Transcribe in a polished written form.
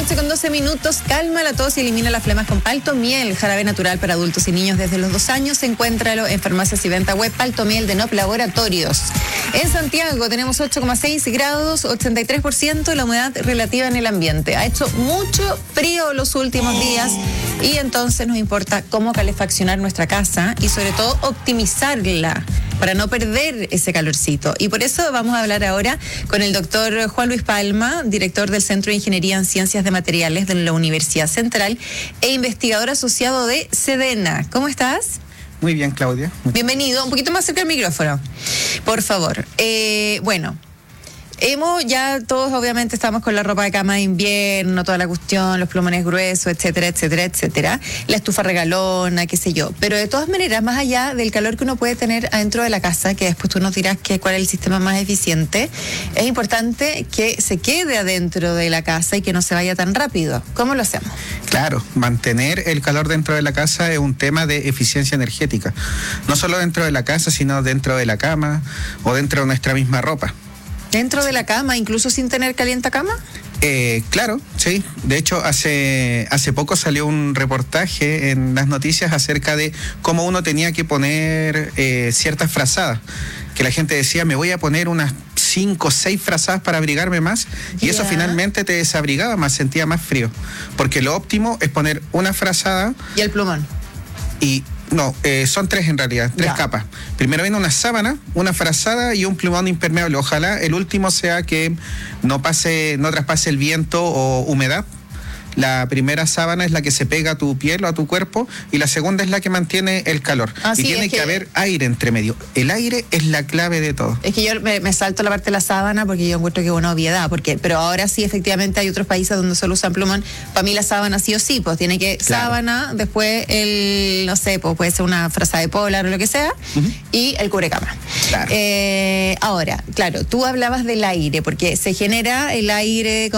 8:12. Calma la tos y elimina las flemas con Paltomiel, jarabe natural para adultos y niños desde los 2 años. Encuéntralo en farmacias y venta web. Paltomiel de Nop Laboratorios. En Santiago tenemos 8,6 grados, 83% la humedad relativa en el ambiente. Ha hecho mucho frío los últimos días y entonces nos importa cómo calefaccionar nuestra casa y sobre todo optimizarla para no perder ese calorcito. Y por eso vamos a hablar ahora con el doctor Juan Luis Palma, director del Centro de Ingeniería en Ciencias de Materiales de la Universidad Central e investigador asociado de SEDENA. ¿Cómo estás? Muy bien, Claudia. Bienvenido. Un poquito más cerca del micrófono, por favor. Ya todos obviamente estamos con la ropa de cama de invierno, toda la cuestión, los plumones gruesos, etcétera, etcétera, etcétera. La estufa regalona, qué sé yo. Pero de todas maneras, más allá del calor que uno puede tener adentro de la casa, que después tú nos dirás cuál es el sistema más eficiente, es importante que se quede adentro de la casa y que no se vaya tan rápido. ¿Cómo lo hacemos? Claro, mantener el calor dentro de la casa es un tema de eficiencia energética. No solo dentro de la casa, sino dentro de la cama o dentro de nuestra misma ropa. ¿Dentro de la cama, incluso sin tener calientacama? Claro, sí. De hecho, hace poco salió un reportaje en las noticias acerca de cómo uno tenía que poner ciertas frazadas. Que la gente decía, me voy a poner unas 5 o 6 frazadas para abrigarme más. Y eso finalmente te desabrigaba más, sentía más frío. Porque lo óptimo es poner una frazada. ¿Y el plumón? No, son 3 en realidad, 3 capas. Primero viene una sábana, una frazada y un plumón impermeable. Ojalá el último sea que no traspase el viento o humedad. La primera sábana es la que se pega a tu piel o a tu cuerpo y la segunda es la que mantiene el calor. Y tiene que haber aire entre medio. El aire es la clave de todo. Es que yo me salto la parte de la sábana porque yo encuentro que es una obviedad. Pero ahora sí, efectivamente, hay otros países donde solo usan plumón. Para mí la sábana sí o sí, pues tiene que sábana, después puede ser una frazada de polar o lo que sea, y el cubrecama. Claro. Ahora, claro, tú hablabas del aire, porque se genera el aire